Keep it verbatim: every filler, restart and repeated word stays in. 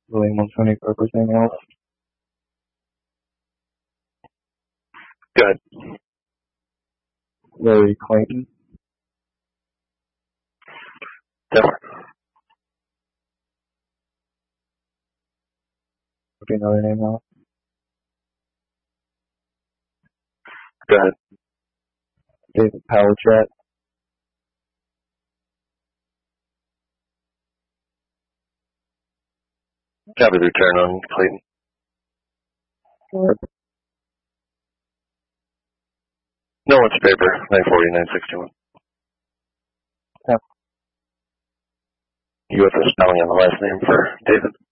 William one seventy-five, anything else? Good. Larry Clayton. Different. Do you know their name now? Go ahead. David Powellchat. Copy the return on Clayton. Sure. No one's paper, nine forty, nine sixty-one. Yeah. You have the spelling on the last name for David?